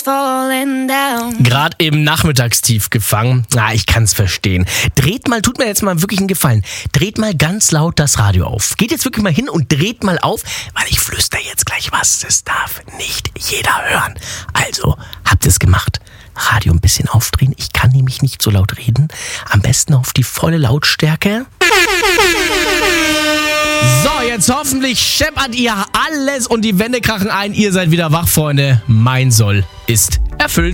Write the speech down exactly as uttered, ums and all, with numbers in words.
falling down. Gerade im Nachmittagstief gefangen. Na, ich kann's verstehen. Dreht mal, tut mir jetzt mal wirklich einen Gefallen. Dreht mal ganz laut das Radio auf. Geht jetzt wirklich mal hin und dreht mal auf, weil ich flüster jetzt gleich was. Das darf nicht jeder hören. Also, habt es gemacht. Radio ein bisschen aufdrehen. Ich kann nämlich nicht so laut reden. Am besten auf die volle Lautstärke. So, jetzt hoffentlich scheppert ihr alles und die Wände krachen ein. Ihr seid wieder wach, Freunde. Mein Soll ist erfüllt.